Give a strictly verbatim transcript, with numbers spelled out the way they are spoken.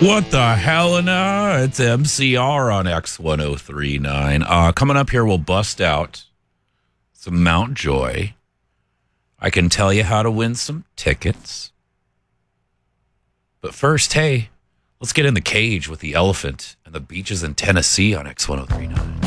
What the hell now? It's M C R on X ten thirty-nine. Uh, coming up here, we'll bust out some Mount Joy. I can tell you how to win some tickets. But first, hey, let's get in the cage with the elephant and the beaches in Tennessee on X ten thirty-nine.